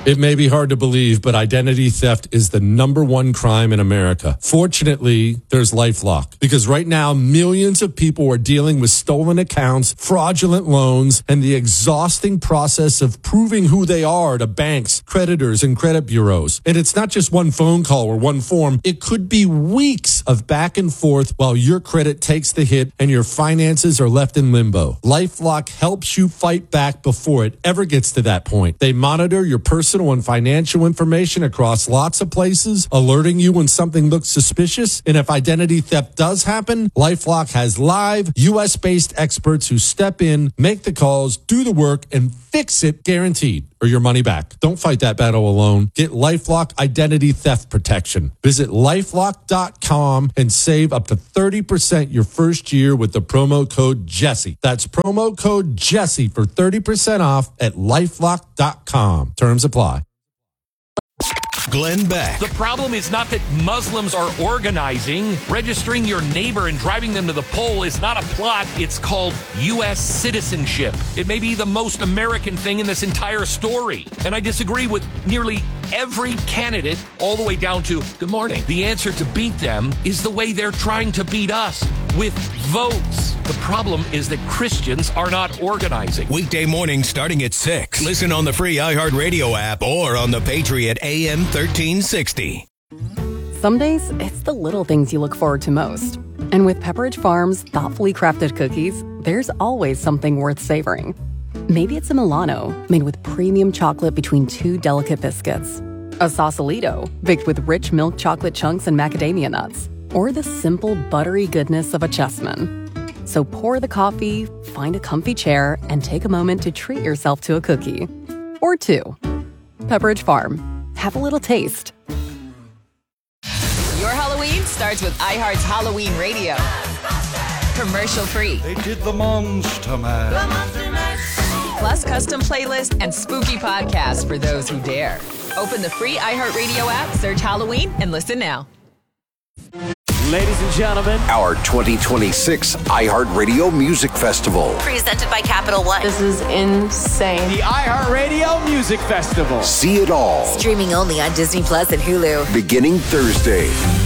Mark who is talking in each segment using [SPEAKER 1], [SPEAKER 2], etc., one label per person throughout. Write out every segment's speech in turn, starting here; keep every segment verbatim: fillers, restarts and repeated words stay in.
[SPEAKER 1] It may be hard to believe, but identity theft is the number one crime in America. Fortunately, there's LifeLock, because right now, millions of people are dealing with stolen accounts, fraudulent loans, and the exhausting process of proving who they are to banks, creditors, and credit bureaus. And it's not just one phone call or one form. It could be weeks of back and forth while your credit takes the hit and your finances are left in limbo. LifeLock helps you fight back before it ever gets to that point. They monitor your personal and financial information across lots of places, alerting you when something looks suspicious. And if identity theft does happen, LifeLock has live U S-based experts who step in, make the calls, do the work, and fix it guaranteed, or your money back. Don't fight that battle alone. Get LifeLock Identity Theft Protection. Visit LifeLock dot com and save up to thirty percent your first year with the promo code Jesse. That's promo code Jesse for thirty percent off at LifeLock dot com. Terms apply.
[SPEAKER 2] Glenn Beck.
[SPEAKER 3] The problem is not that Muslims are organizing. Registering your neighbor and driving them to the poll is not a plot. It's called U S citizenship. It may be the most American thing in this entire story. And I disagree with nearly every candidate, all the way down to, good morning. The answer to beat them is the way they're trying to beat us, with votes. The problem is that Christians are not organizing.
[SPEAKER 2] Weekday morning starting at six. Listen on the free iHeartRadio app or on the Patriot A M thirteen sixty.
[SPEAKER 4] Some days, it's the little things you look forward to most. And with Pepperidge Farm's thoughtfully crafted cookies, there's always something worth savoring. Maybe it's a Milano, made with premium chocolate between two delicate biscuits. A Sausalito, baked with rich milk chocolate chunks and macadamia nuts. Or the simple, buttery goodness of a Chessman. So pour the coffee, find a comfy chair, and take a moment to treat yourself to a cookie. Or two. Pepperidge Farm. Have a little taste.
[SPEAKER 5] Your Halloween starts with iHeart's Halloween Radio. Commercial free.
[SPEAKER 6] They did the Monster Mash.
[SPEAKER 5] The Monster Mash. Plus custom playlist and spooky podcasts for those who dare. Open the free iHeartRadio app, search Halloween, and listen now.
[SPEAKER 7] Ladies and gentlemen,
[SPEAKER 8] our twenty twenty-six iHeartRadio Music Festival.
[SPEAKER 9] Presented by Capital One.
[SPEAKER 10] This is insane.
[SPEAKER 7] The iHeartRadio Music Festival.
[SPEAKER 8] See it all.
[SPEAKER 9] Streaming only on Disney Plus and Hulu.
[SPEAKER 8] Beginning Thursday.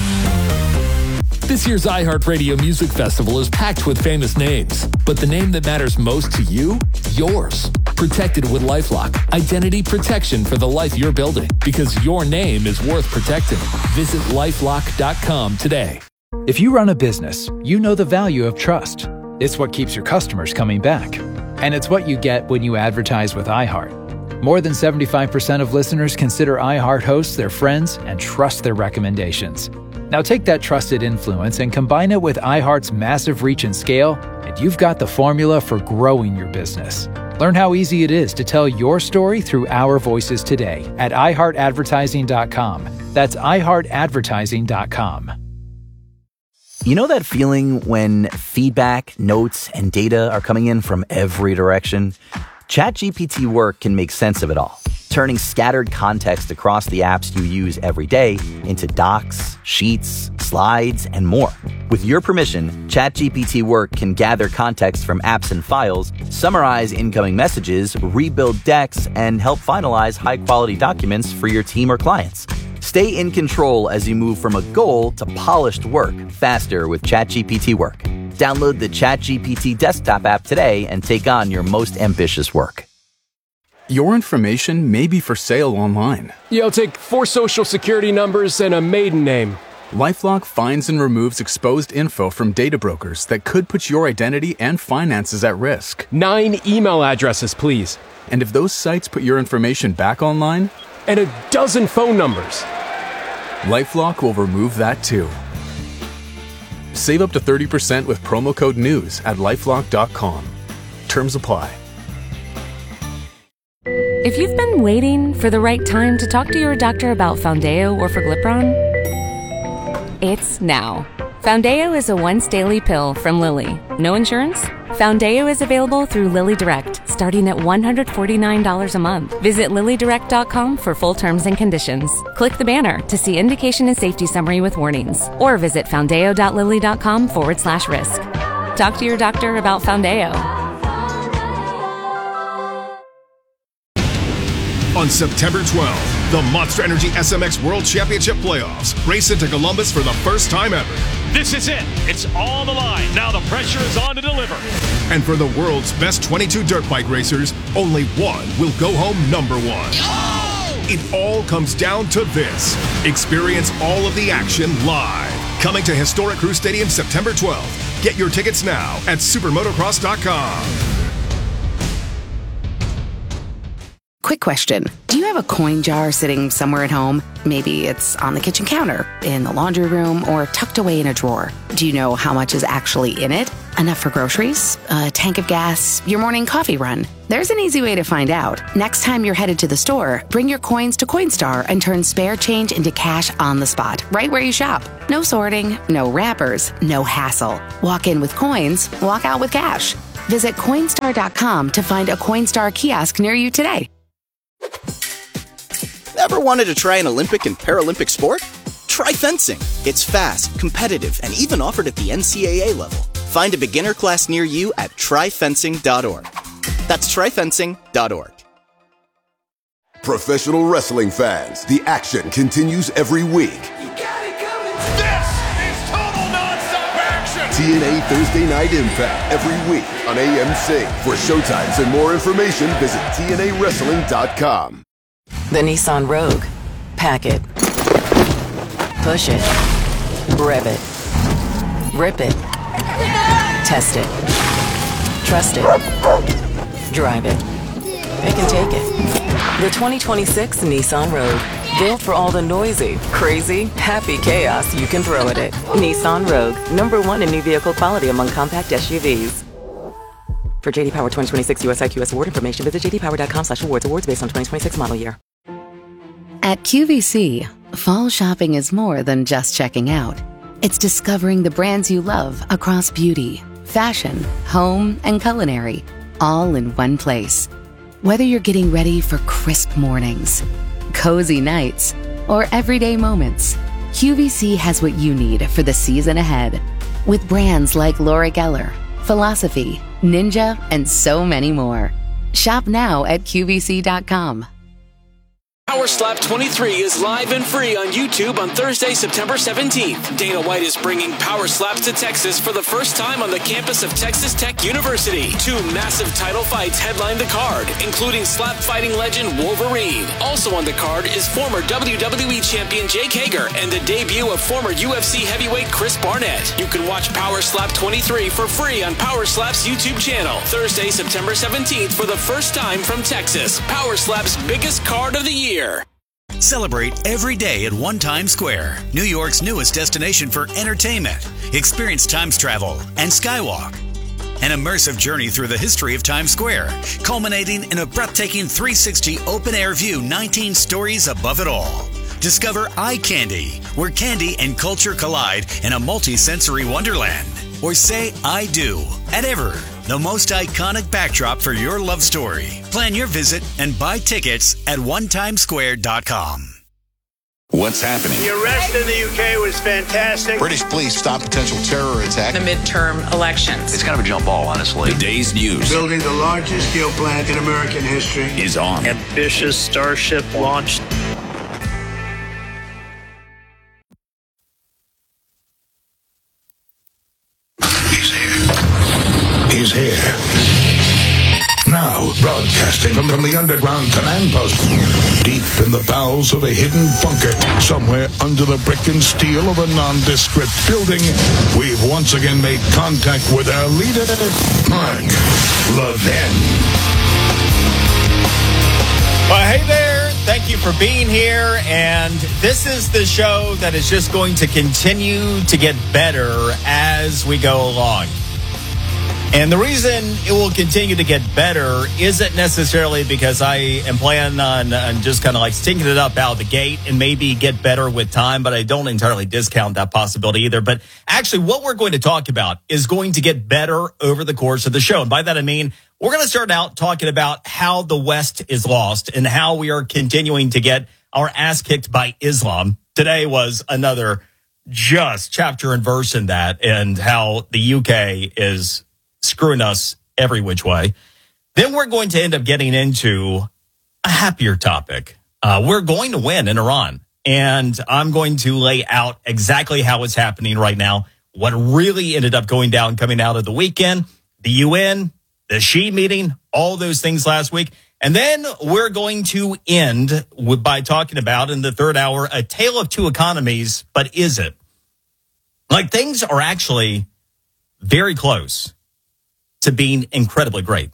[SPEAKER 11] This year's iHeartRadio Music Festival is packed with famous names, but the name that matters most to you? Yours. Protected with LifeLock. Identity protection for the life you're building, because your name is worth protecting. Visit LifeLock dot com today.
[SPEAKER 12] If you run a business, you know the value of trust. It's what keeps your customers coming back. And it's what you get when you advertise with iHeart. More than seventy-five percent of listeners consider iHeart hosts their friends and trust their recommendations. Now take that trusted influence and combine it with iHeart's massive reach and scale, and you've got the formula for growing your business. Learn how easy it is to tell your story through our voices today at i heart advertising dot com. That's i heart advertising dot com.
[SPEAKER 13] You know that feeling when feedback, notes, and data are coming in from every direction? ChatGPT Work can make sense of it all, turning scattered context across the apps you use every day into docs, sheets, slides, and more. With your permission, ChatGPT Work can gather context from apps and files, summarize incoming messages, rebuild decks, and help finalize high-quality documents for your team or clients. Stay in control as you move from a goal to polished work faster with ChatGPT Work. Download the ChatGPT desktop app today and take on your most ambitious work.
[SPEAKER 14] Your information may be for sale online.
[SPEAKER 15] You'll take four social security numbers and a maiden name.
[SPEAKER 14] LifeLock finds and removes exposed info from data brokers that could put your identity and finances at risk.
[SPEAKER 15] Nine email addresses, please.
[SPEAKER 14] And if those sites put your information back online?
[SPEAKER 15] And a dozen phone numbers.
[SPEAKER 14] LifeLock will remove that too. Save up to thirty percent with promo code NEWS at lifelock dot com. Terms apply.
[SPEAKER 16] If you've been waiting for the right time to talk to your doctor about Foundayo or Forglipron, it's now. Foundayo is a once-daily pill from Lilly. No insurance? Foundayo is available through Lilly Direct, starting at one hundred forty-nine dollars a month. Visit lilly direct dot com for full terms and conditions. Click the banner to see indication and safety summary with warnings. Or visit foundayo dot lilly dot com forward slash risk. Talk to your doctor about Foundayo.
[SPEAKER 10] On September twelfth, the Monster Energy S M X World Championship Playoffs race into Columbus for the first time ever.
[SPEAKER 17] This is it. It's on the line. Now the pressure is on to deliver.
[SPEAKER 10] And for the world's best twenty-two dirt bike racers, only one will go home number one. Oh! It all comes down to this. Experience all of the action live. Coming to historic Crew Stadium September twelfth. Get your tickets now at supermotocross dot com.
[SPEAKER 18] Quick question. Do you have a coin jar sitting somewhere at home? Maybe it's on the kitchen counter, in the laundry room, or tucked away in a drawer. Do you know how much is actually in it? Enough for groceries? A tank of gas? Your morning coffee run? There's an easy way to find out. Next time you're headed to the store, bring your coins to Coinstar and turn spare change into cash on the spot, right where you shop. No sorting, no wrappers, no hassle. Walk in with coins, walk out with cash. Visit Coinstar dot com to find a Coinstar kiosk near you today.
[SPEAKER 19] Ever wanted to try an Olympic and Paralympic sport? Try fencing. It's fast, competitive, and even offered at the N C A A level. Find a beginner class near you at try fencing dot org. That's try fencing dot org.
[SPEAKER 20] Professional wrestling fans, the action continues every week.
[SPEAKER 21] You got it coming. This is total nonstop action.
[SPEAKER 20] T N A Thursday Night Impact every week on A M C. For showtimes and more information, visit T N A wrestling dot com.
[SPEAKER 22] The Nissan Rogue. Pack it. Push it. Rev it. Rip it. Test it. Trust it. Drive it. Pick and take it. The twenty twenty-six Nissan Rogue. Built for all the noisy, crazy, happy chaos you can throw at it. Nissan Rogue. Number one in new vehicle quality among compact S U Vs. For J D Power twenty twenty-six U S I Q S award information, visit j d power dot com slash awards. Awards based on twenty twenty-six model year.
[SPEAKER 4] At Q V C, fall shopping is more than just checking out. It's discovering the brands you love across beauty, fashion, home, and culinary, all in one place. Whether you're getting ready for crisp mornings, cozy nights, or everyday moments, Q V C has what you need for the season ahead. With brands like Laura Geller, Philosophy, Ninja, and so many more. Shop now at Q V C dot com.
[SPEAKER 23] Power Slap twenty-three is live and free on YouTube on Thursday, September seventeenth. Dana White is bringing Power Slaps to Texas for the first time on the campus of Texas Tech University. Two massive title fights headline the card, including slap fighting legend Wolverine. Also on the card is former W W E champion Jake Hager and the debut of former U F C heavyweight Chris Barnett. You can watch Power Slap twenty-three for free on Power Slap's YouTube channel. Thursday, September seventeenth for the first time from Texas. Power Slap's biggest card of the year.
[SPEAKER 24] Celebrate every day at One Times Square, New York's newest destination for entertainment. Experience Times travel and Skywalk. An immersive journey through the history of Times Square, culminating in a breathtaking three sixty open-air view nineteen stories above it all. Discover Eye Candy, where candy and culture collide in a multi-sensory wonderland. Or say I do at Ever, the most iconic backdrop for your love story. Plan your visit and buy tickets at one times square dot com.
[SPEAKER 25] What's happening?
[SPEAKER 26] The arrest in the U K was fantastic.
[SPEAKER 25] British police stop potential terror attack.
[SPEAKER 27] The midterm elections.
[SPEAKER 25] It's kind of a jump ball, honestly. The day's news.
[SPEAKER 26] Building the largest steel plant in American history
[SPEAKER 25] is on.
[SPEAKER 26] Ambitious Starship launched.
[SPEAKER 28] He's here. Now, broadcasting from, from the underground command post, deep in the bowels of a hidden bunker, somewhere under the brick and steel of a nondescript building, we've once again made contact with our leader, Mark Levin.
[SPEAKER 29] Well, hey there. Thank you for being here. And this is the show that is just going to continue to get better as we go along. And the reason it will continue to get better isn't necessarily because I am planning on, on just kind of like stinking it up out of the gate and maybe get better with time, but I don't entirely discount that possibility either. But actually, what we're going to talk about is going to get better over the course of the show. And by that, I mean, we're going to start out talking about how the West is lost and how we are continuing to get our ass kicked by Islam. Today was another just chapter and verse in that, and how the U K is screwing us every which way. Then we're going to end up getting into a happier topic. Uh, we're going to win in Iran, and I'm going to lay out exactly how it's happening right now, what really ended up going down coming out of the weekend, the U N, the Xi meeting, all those things last week. And then we're going to end with, by talking about, in the third hour, a tale of two economies, but is it? Like, things are actually very close to being incredibly great.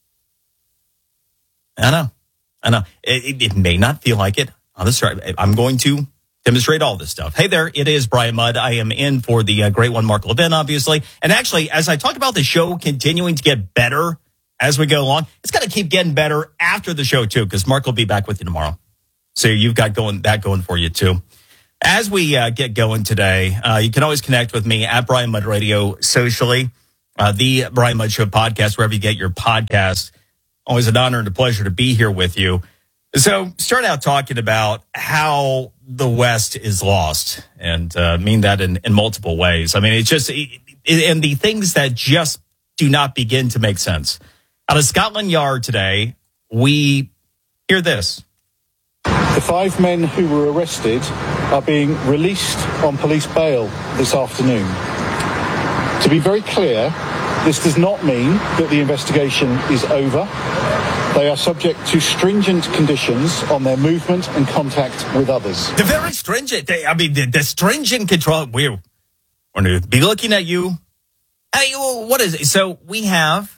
[SPEAKER 29] I know. I know. It, it may not feel like it. On the start, I'm going to demonstrate all this stuff. Hey there, it is Brian Mudd. I am in for the uh, great one, Mark Levin, obviously. And actually, as I talk about the show continuing to get better as we go along, it's going to keep getting better after the show, too, because Mark will be back with you tomorrow. So you've got going that going for you, too. As we uh, get going today, uh, you can always connect with me at Brian Mudd Radio socially, uh, the Brian Mudd Show podcast, wherever you get your podcast. Always an honor and a pleasure to be here with you. So start out talking about how the West is lost, and uh, mean that in, in multiple ways. I mean, it's just, it, and the things that just do not begin to make sense. Out of Scotland Yard today, we hear this.
[SPEAKER 1] The five men who were arrested are being released on police bail this afternoon. To be very clear, this does not mean that the investigation is over. They are subject to stringent conditions on their movement and contact with others.
[SPEAKER 29] The very stringent, I mean, the, the stringent control. We're, we're going to be looking at you. Hey, what is it? So we have,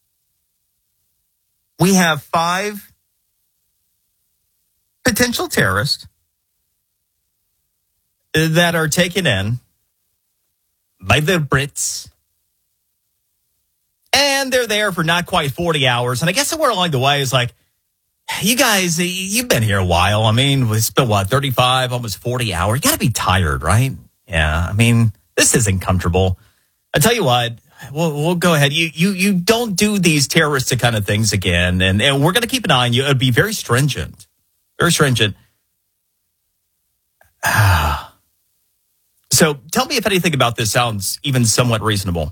[SPEAKER 29] we have five potential terrorists that are taken in by the Brits. And they're there for not quite forty hours. And I guess somewhere along the way is like, you guys, you've been here a while. I mean, it's been, what, thirty-five, almost forty hours. You got to be tired, right? Yeah, I mean, this isn't comfortable. I tell you what, we'll, we'll go ahead. You you you don't do these terroristic kind of things again. And, and we're going to keep an eye on you. It'd be very stringent. Very stringent. So tell me if anything about this sounds even somewhat reasonable.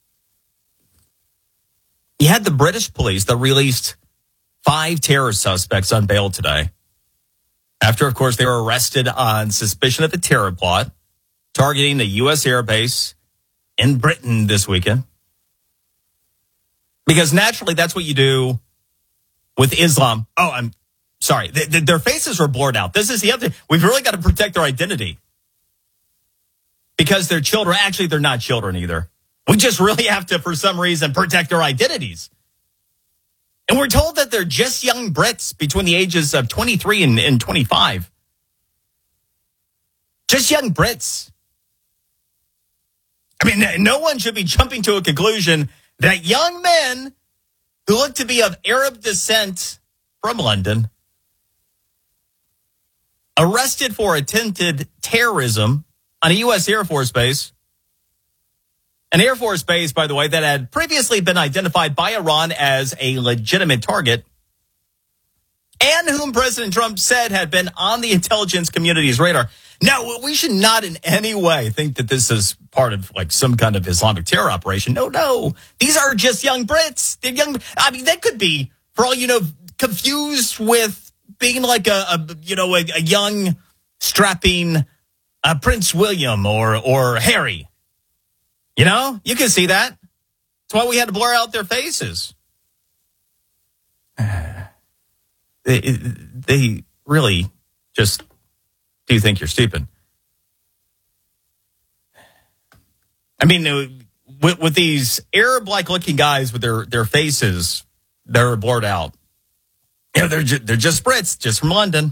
[SPEAKER 29] You had the British police that released five terror suspects on bail today. After, of course, they were arrested on suspicion of a terror plot targeting a U S airbase in Britain this weekend. Because naturally, that's what you do with Islam. Oh, I'm sorry. They, they, their faces were blurred out. This is the other. We've really got to protect their identity. Because they're children. Actually, they're not children either. We just really have to, for some reason, protect their identities. And we're told that they're just young Brits between the ages of twenty-three and, and twenty-five. Just young Brits. I mean, no one should be jumping to a conclusion that young men who look to be of Arab descent from London, arrested for attempted terrorism on a U S Air Force base, an Air Force base, by the way, that had previously been identified by Iran as a legitimate target, and whom President Trump said had been on the intelligence community's radar. Now, we should not in any way think that this is part of like some kind of Islamic terror operation. No, no. These are just young Brits. They're young. I mean, they could be, for all you know, confused with being like a, a you know, a, a young, strapping uh, Prince William or or Harry. You know, you can see that. That's why we had to blur out their faces. They, they really just do think you're stupid. I mean, with, with these Arab-like looking guys with their, their faces that are blurred out, you know, they're ju- they're just Brits, just from London.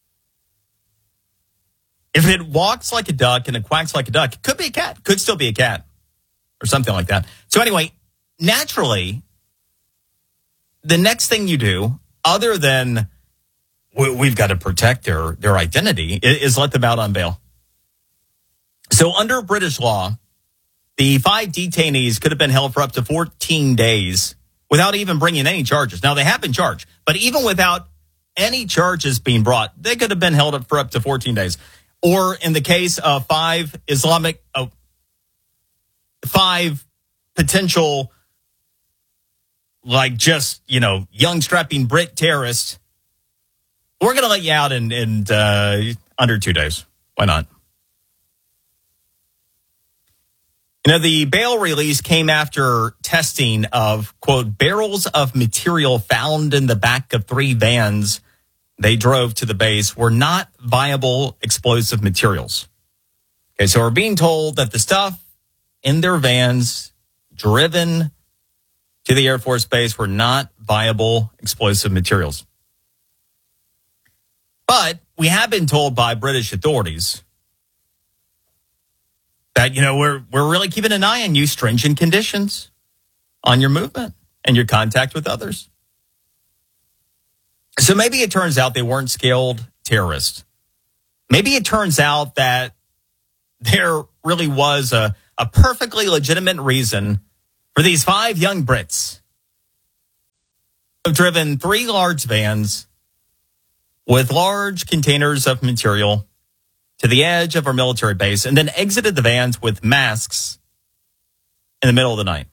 [SPEAKER 29] If it walks like a duck and it quacks like a duck, it could be a cat, could still be a cat. Or something like that. So anyway, naturally, the next thing you do, other than we, we've got to protect their, their identity, is let them out on bail. So under British law, the five detainees could have been held for up to fourteen days without even bringing any charges. Now, they have been charged, but even without any charges being brought, they could have been held up for up to fourteen days. Or in the case of five Islamic... Oh, five potential, like just, you know, young strapping Brit terrorists We're going to let you out in, in uh, under two days. Why not? You know, the bail release came after testing of, quote, barrels of material found in the back of three vans they drove to the base were not viable explosive materials. Okay, so we're being told that the stuff in their vans driven to the Air Force Base were not viable explosive materials. But we have been told by British authorities that, you know, we're we're really keeping an eye on you, stringent conditions on your movement and your contact with others. So maybe it turns out they weren't skilled terrorists. Maybe it turns out that there really was a, a perfectly legitimate reason for these five young Brits who have driven three large vans with large containers of material to the edge of our military base and then exited the vans with masks in the middle of the night.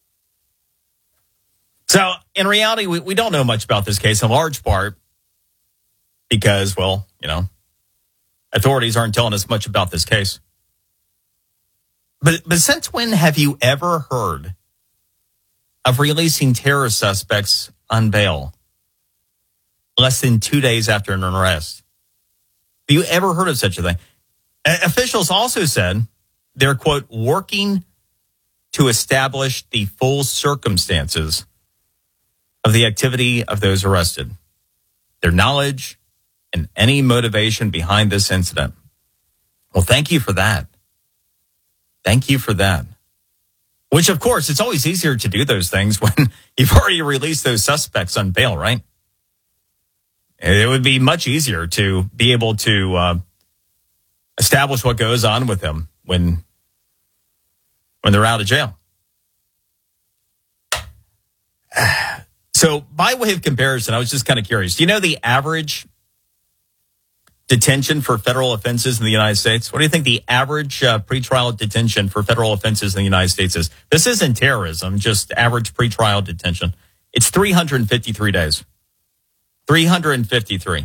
[SPEAKER 29] So in reality, we, we don't know much about this case in large part because, well, you know, authorities aren't telling us much about this case. But, but since when have you ever heard of releasing terror suspects on bail less than two days after an arrest? Have you ever heard of such a thing? A- officials also said they're, quote, working to establish the full circumstances of the activity of those arrested, their knowledge, and any motivation behind this incident. Well, thank you for that. Thank you for that. Which, of course, it's always easier to do those things when you've already released those suspects on bail, right? It would be much easier to be able to uh, establish what goes on with them when, when they're out of jail. So by way of comparison, I was just kind of curious. Do you know the average detention for federal offenses in the United States? What do you think the average uh, pretrial detention for federal offenses in the United States is? This isn't terrorism, just average pretrial detention. It's three hundred fifty-three days. three hundred fifty-three.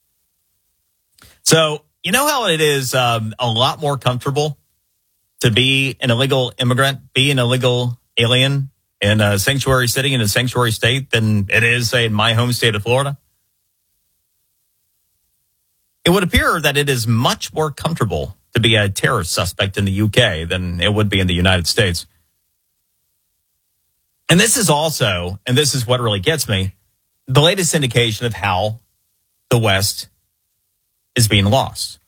[SPEAKER 29] So you know how it is um, a lot more comfortable to be an illegal immigrant, be an illegal alien in a sanctuary city, in a sanctuary state, than it is, say, in my home state of Florida? It would appear that it is much more comfortable to be a terrorist suspect in the U K than it would be in the United States. And this is also, and this is what really gets me, the latest indication of how the West is being lost.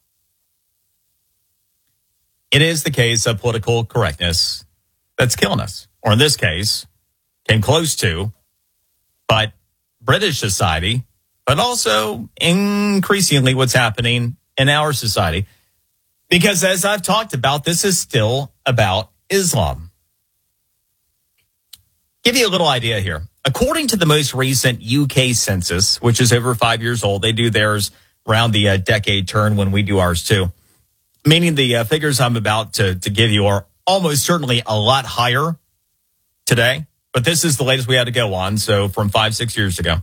[SPEAKER 29] It is the case of political correctness that's killing us. Or in this case, came close to, but British society, but also increasingly what's happening in our society. Because as I've talked about, this is still about Islam. Give you a little idea here. According to the most recent U K census, which is over five years old, they do theirs around the uh, decade turn when we do ours too. Meaning the uh, figures I'm about to, to give you are almost certainly a lot higher today, but this is the latest we had to go on, so from five, six years ago.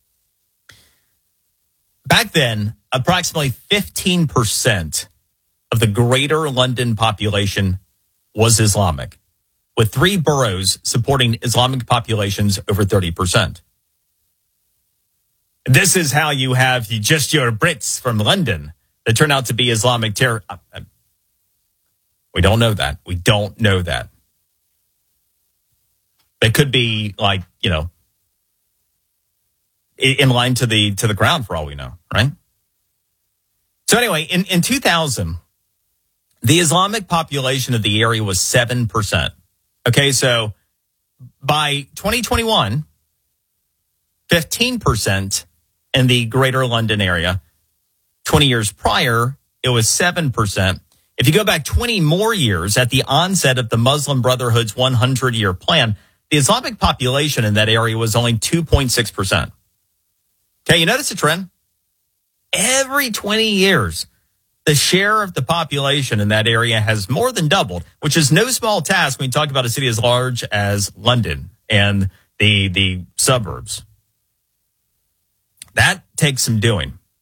[SPEAKER 29] Back then, approximately fifteen percent of the greater London population was Islamic, with three boroughs supporting Islamic populations over thirty percent. This is how you have just your Brits from London that turn out to be Islamic terror. We don't know that. We don't know that. They could be like, you know, in line to the to the ground for all we know, right? So anyway, in, in two thousand, the Islamic population of the area was seven percent. Okay, so by twenty twenty-one, fifteen percent in the greater London area. twenty years prior, it was seven percent. If you go back twenty more years at the onset of the Muslim Brotherhood's hundred-year plan, the Islamic population in that area was only two point six percent. Okay, you notice a trend? Every twenty years, the share of the population in that area has more than doubled, which is no small task when you talk about a city as large as London and the, the suburbs. That takes some doing.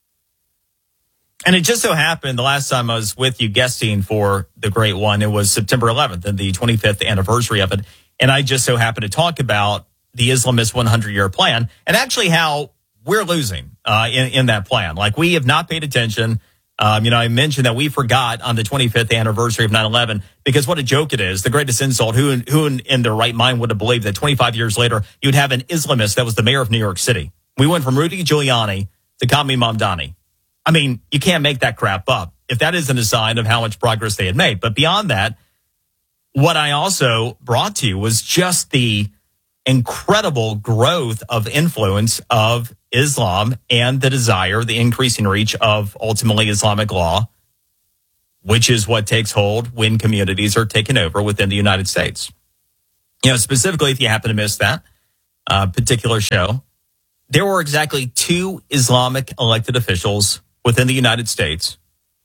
[SPEAKER 29] And it just so happened the last time I was with you guesting for the Great One, it was September eleventh and the twenty-fifth anniversary of it. And I just so happened to talk about the Islamist hundred-year plan and actually how we're losing uh, in, in that plan. Like, we have not paid attention. Um, you know, I mentioned that we forgot on the twenty-fifth anniversary of nine eleven because what a joke it is, the greatest insult. Who, who in, in their right mind would have believed that twenty-five years later you'd have an Islamist that was the mayor of New York City? We went from Rudy Giuliani to Kami Mamdani. I mean, you can't make that crap up if that isn't a sign of how much progress they had made. But beyond that, what I also brought to you was just the incredible growth of influence of Islam and the desire, the increasing reach of ultimately Islamic law, which is what takes hold when communities are taken over within the United States. You know, specifically, if you happen to miss that uh, particular show, there were exactly two Islamic elected officials within the United States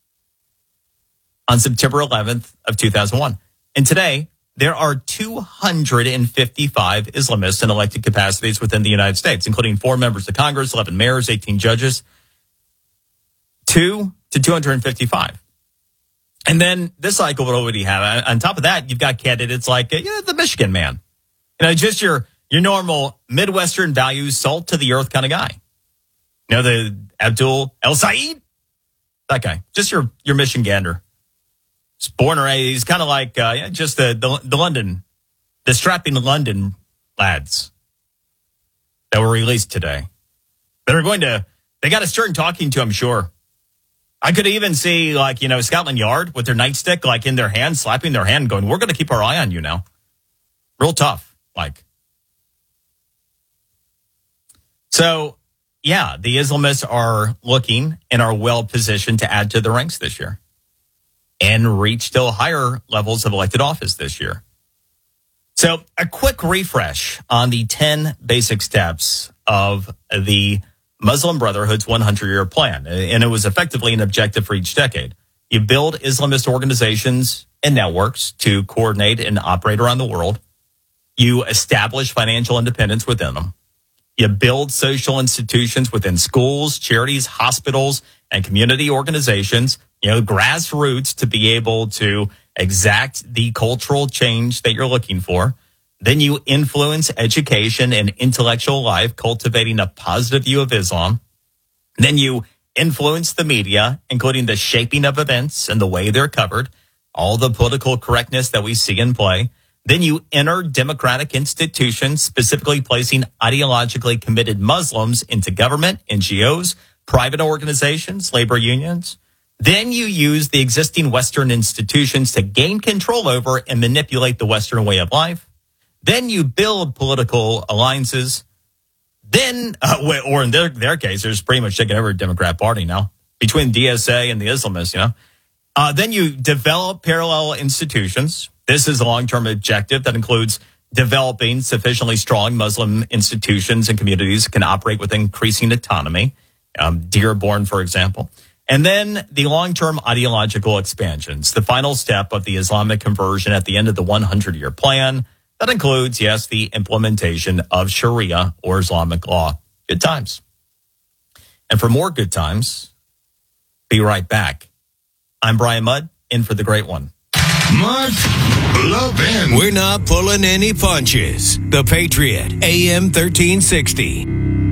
[SPEAKER 29] on September eleventh of two thousand one. And today, there are two hundred fifty-five Islamists in elected capacities within the United States, including four members of Congress, eleven mayors, eighteen judges, two to two hundred fifty-five. And then this cycle, what do you have? On top of that, you've got candidates like uh, you know, the Michigan man. You know, just your, your normal Midwestern values, salt to the earth kind of guy. You know, the Abdul El Said, that guy, just your, your Michigander. He's born and raised, he's kind of like uh, yeah, just the, the the London, the strapping London lads that were released today. That are going to, they got a stern talking to, I'm sure. I could even see, like, you know, Scotland Yard with their nightstick, like, in their hand, slapping their hand, going, we're going to keep our eye on you now. Real tough, like. So, yeah, the Islamists are looking and are well positioned to add to the ranks this year and reach still higher levels of elected office this year. So a quick refresh on the ten basic steps of the Muslim Brotherhood's hundred-year plan. And it was effectively an objective for each decade. You build Islamist organizations and networks to coordinate and operate around the world. You establish financial independence within them. You build social institutions within schools, charities, hospitals, and community organizations, you know, grassroots, to be able to exact the cultural change that you're looking for. Then you influence education and intellectual life, cultivating a positive view of Islam. Then you influence the media, including the shaping of events and the way they're covered, all the political correctness that we see in play. Then you enter democratic institutions, specifically placing ideologically committed Muslims into government, N G Os, private organizations, labor unions. Then you use the existing Western institutions to gain control over and manipulate the Western way of life. Then you build political alliances. Then, uh, or in their, their case, there's pretty much taking over the Democrat Party now, between D S A and the Islamists, you know. Uh, then you develop parallel institutions. This is a long-term objective that includes developing sufficiently strong Muslim institutions and communities that can operate with increasing autonomy. Um, Dearborn, for example. And then the long-term ideological expansions, the final step of the Islamic conversion at the end of the hundred-year plan. That includes, yes, the implementation of Sharia or Islamic law. Good times. And for more good times, be right back. I'm Brian Mudd, in for the Great One.
[SPEAKER 28] Mark Levin.
[SPEAKER 2] We're not pulling any punches. The Patriot, A M thirteen sixty.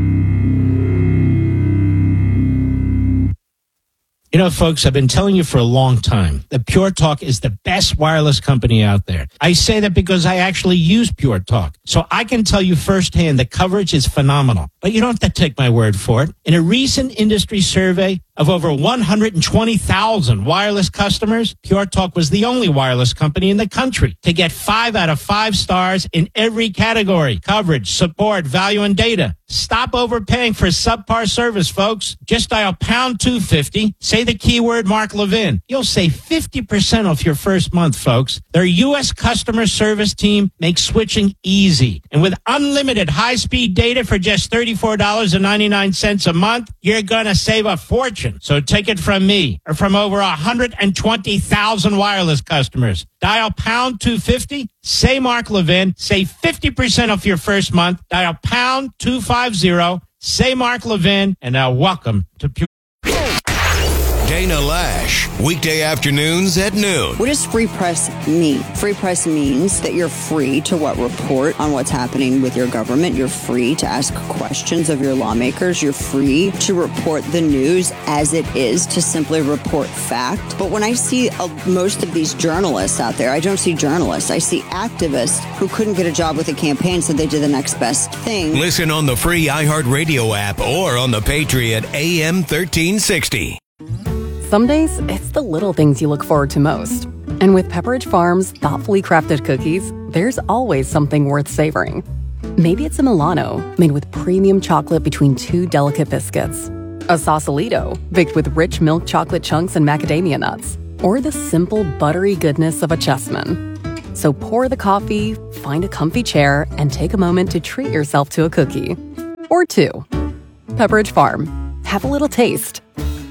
[SPEAKER 3] You know, folks, I've been telling you for a long time that Pure Talk is the best wireless company out there. I say that because I actually use Pure Talk. So I can tell you firsthand the coverage is phenomenal. But you don't have to take my word for it. In a recent industry survey of over one hundred twenty thousand wireless customers, Pure Talk was the only wireless company in the country to get five out of five stars in every category: coverage, support, value, and data. Stop overpaying for subpar service, folks. Just dial pound two fifty. Say the keyword Mark Levin. You'll save fifty percent off your first month, folks. Their U S customer service team makes switching easy. And with unlimited high-speed data for just thirty-four dollars and ninety-nine cents a month, you're going to save a fortune. So take it from me or from over one hundred twenty thousand wireless customers. Dial pound two fifty. Say Mark Levin. Save fifty percent off your first month. Dial pound two fifty. Say Mark Levin. And now welcome to Pure.
[SPEAKER 2] Dana Lash, weekday afternoons at noon.
[SPEAKER 5] What does free press mean? Free press means that you're free to what report on what's happening with your government. You're free to ask questions of your lawmakers. You're free to report the news as it is, to simply report fact. But when I see uh, most of these journalists out there, I don't see journalists. I see activists who couldn't get a job with a campaign, so they did the next best thing.
[SPEAKER 2] Listen on the free iHeartRadio app or on the Patriot A M thirteen sixty.
[SPEAKER 4] Some days, it's the little things you look forward to most. And with Pepperidge Farm's thoughtfully crafted cookies, there's always something worth savoring. Maybe it's a Milano, made with premium chocolate between two delicate biscuits. A Sausalito, baked with rich milk chocolate chunks and macadamia nuts. Or the simple, buttery goodness of a Chessman. So pour the coffee, find a comfy chair, and take a moment to treat yourself to a cookie. Or two. Pepperidge Farm. Have a little taste.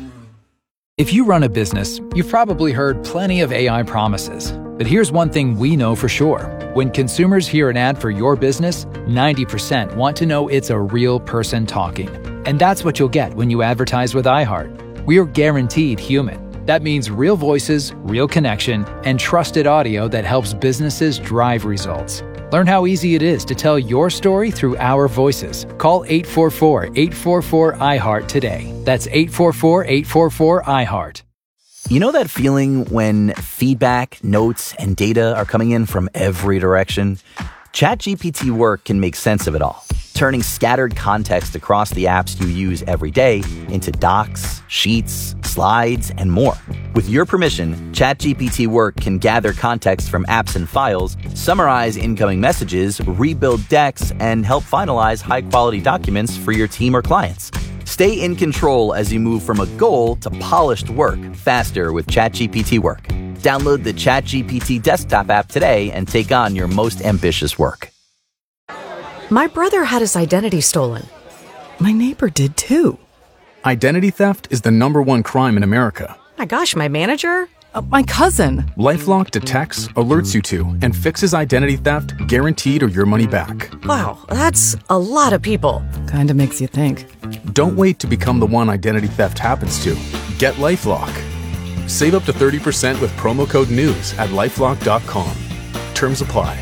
[SPEAKER 6] If you run a business, you've probably heard plenty of A I promises. But here's one thing we know for sure. When consumers hear an ad for your business, ninety percent want to know it's a real person talking. And that's what you'll get when you advertise with iHeart. We're guaranteed human. That means real voices, real connection, and trusted audio that helps businesses drive results. Learn how easy it is to tell your story through our voices. Call eight four four, eight four four, I heart today. That's eight four four, eight four four, I heart.
[SPEAKER 7] You know that feeling when feedback, notes, and data are coming in from every direction? ChatGPT Work can make sense of it all, turning scattered context across the apps you use every day into docs, sheets, slides, and more. With your permission, ChatGPT Work can gather context from apps and files, summarize incoming messages, rebuild decks, and help finalize high-quality documents for your team or clients. Stay in control as you move from a goal to polished work faster with ChatGPT Work. Download the ChatGPT desktop app today and take on your most ambitious work.
[SPEAKER 8] My brother had his identity stolen. My neighbor did too.
[SPEAKER 14] Identity theft is the number one crime in America.
[SPEAKER 8] My gosh, my manager? Uh, my cousin.
[SPEAKER 14] LifeLock detects, alerts you to, and fixes identity theft guaranteed or your money back.
[SPEAKER 8] Wow, that's a lot of people. Kinda makes you think.
[SPEAKER 14] Don't wait to become the one identity theft happens to. Get LifeLock. Save up to thirty percent with promo code NEWS at lifelock dot com. Terms apply.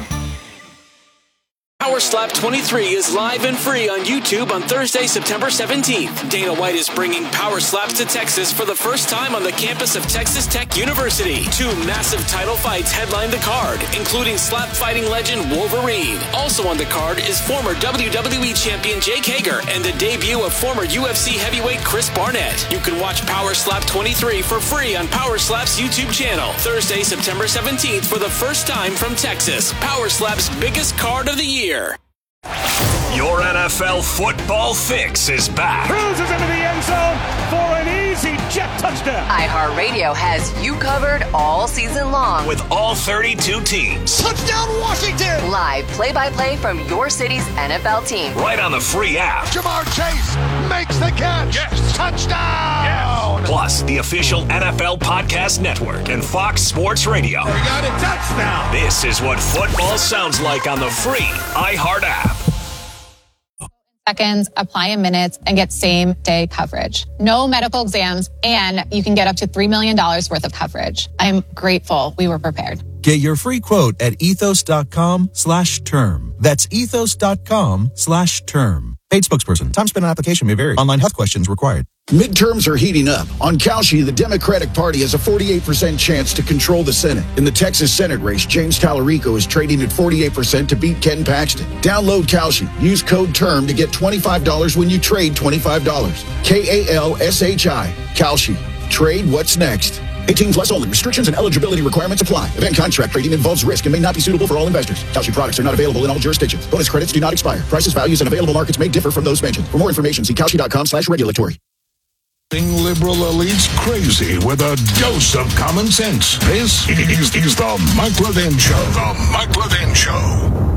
[SPEAKER 23] Power Slap twenty-three is live and free on YouTube on Thursday, September seventeenth. Dana White is bringing Power Slaps to Texas for the first time on the campus of Texas Tech University. Two massive title fights headline the card, including slap fighting legend Wolverine. Also on the card is former W W E champion Jake Hager and the debut of former U F C heavyweight Chris Barnett. You can watch Power Slap twenty-three for free on Power Slap's YouTube channel. Thursday, September seventeenth for the first time from Texas. Power Slap's biggest card of the year.
[SPEAKER 17] Your N F L football fix is back.
[SPEAKER 21] Cruises into the end zone for an easy jet touchdown.
[SPEAKER 9] iHeartRadio has you covered all season long.
[SPEAKER 17] With all thirty-two teams.
[SPEAKER 21] Touchdown Washington!
[SPEAKER 9] Live play-by-play from your city's N F L team.
[SPEAKER 17] Right on the free app.
[SPEAKER 21] Ja'Marr Chase makes the catch. Yes. Touchdown! Yes.
[SPEAKER 17] Plus, the official N F L Podcast Network and Fox Sports Radio.
[SPEAKER 21] We got a touchdown!
[SPEAKER 17] This is what football sounds like on the free iHeart app.
[SPEAKER 11] Seconds, apply in minutes, and get same-day coverage. No medical exams, and you can get up to three million dollars worth of coverage. I'm grateful we were prepared.
[SPEAKER 12] Get your free quote at ethos.com slash term. That's ethos.com slash term. Paid spokesperson. Time spent on application may vary. Online health questions required.
[SPEAKER 28] Midterms are heating up. On Kalshi, the Democratic Party has a forty-eight percent chance to control the Senate. In the Texas Senate race, James Tallarico is trading at forty-eight percent to beat Ken Paxton. Download Kalshi. Use code TERM to get twenty-five dollars when you trade twenty-five dollars. K A L S H I. Kalshi. Trade what's next. eighteen plus only. Restrictions and eligibility requirements apply. Event contract trading involves risk and may not be suitable for all investors. Kalshi products are not available in all jurisdictions. Bonus credits do not expire. Prices, values, and available markets may differ from those mentioned. For more information, see Kalshi.com slash regulatory. Liberal elites crazy with a dose of common sense. This is, is the Mike Levin Show. The Mike Levin Show.